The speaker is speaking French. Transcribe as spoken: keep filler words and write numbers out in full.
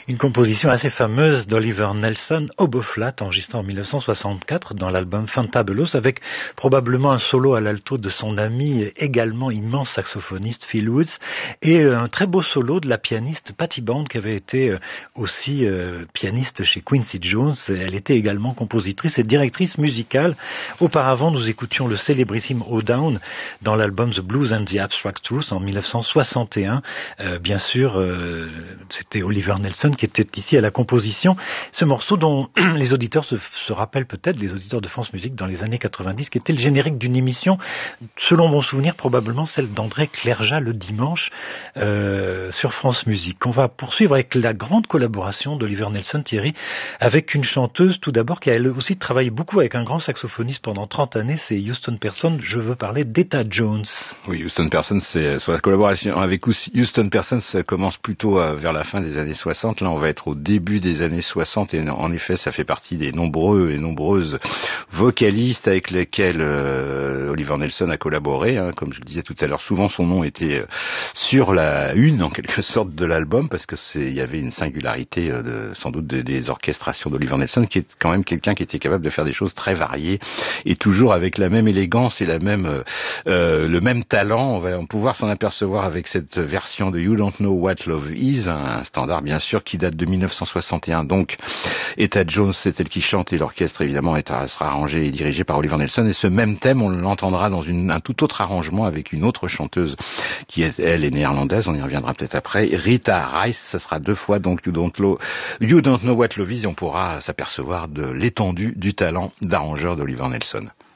Une composition assez fameuse d'Oliver Nelson, Oboe-Flat, enregistrée en mille neuf cent soixante-quatre dans l'album Fantabulous, avec probablement un solo à l'alto de son ami, également immense saxophoniste Phil Woods, et un très beau solo de la pianiste Patty Bond, qui avait été aussi euh, pianiste chez Quincy Jones. Elle était également compositrice et directrice musicale. Auparavant, nous écoutions le célébrissime O Down dans l'album The Blues and the Abstract Truth en mille neuf cent soixante et un. Euh, bien sûr, euh, c'était Oliver Nelson qui était ici à la composition. Ce morceau dont les auditeurs se, se rappellent peut-être, les auditeurs de France Musique dans les années quatre-vingt-dix, qui était le générique d'une émission, selon mon souvenir, probablement celle d'André Clergeat le dimanche euh, sur France Musique. On va poursuivre avec la grande collaboration d'Oliver Nelson, Thierry, avec une chanteuse tout d'abord qui a elle aussi travaillé beaucoup avec un grand saxophoniste pendant trente années, c'est Houston Person. Je veux parler d'Etta Jones. Oui, Houston Person, c'est sur la collaboration avec Houston Person, ça commence plutôt vers la fin des années soixante. Là, on va être au début des années soixante et en effet, ça fait partie des nombreux et nombreuses vocalistes avec lesquels euh, Oliver Nelson a collaboré. Hein. Comme je le disais tout à l'heure, souvent son nom était sur la une en quelque sorte de l'album parce que c'est il y avait une singularité euh, de, sans doute de, des orchestrations d'Oliver Nelson, qui est quand même quelqu'un qui était capable de faire des choses très variées et toujours avec la même élégance et la même euh, le même talent. On va pouvoir s'en apercevoir avec cette version de You Don't Know What Love Is, un standard bien sûr qui date de mille neuf cent soixante et un. Donc Etta Jones, c'est elle qui chante et l'orchestre évidemment sera arrangé et dirigé par Oliver Nelson. Et ce même thème, on l'entendra dans une, un tout autre arrangement avec une autre chanteuse qui est, elle est néerlandaise, on y reviendra peut-être après, Rita Rice. Ça sera deux fois donc You Don't Know, you don't know What Love Is, et on pourra s'apercevoir de l'étendue du talent d'arrangeur d'Oliver Nelson.